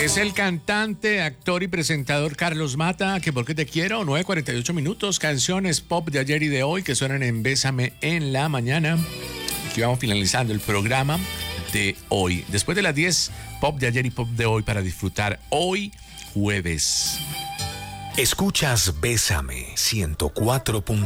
Es el cantante, actor y presentador Carlos Mata, que porque te quiero, 9:48 minutos, canciones pop de ayer y de hoy que suenan en Bésame en la mañana. Aquí vamos finalizando el programa de hoy. Después de las 10, pop de ayer y pop de hoy para disfrutar hoy jueves. Escuchas Bésame 104.